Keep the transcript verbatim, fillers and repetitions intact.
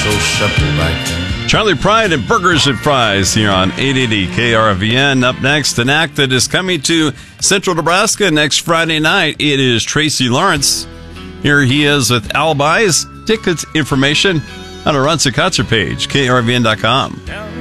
so simple back then. Charlie Pride and Burgers and Fries here on eight eighty K R V N. Up next, an act that is coming to Central Nebraska next Friday night. It is Tracy Lawrence. Here he is with Alibis. Tickets information on our Runza concert page, K R V N dot com.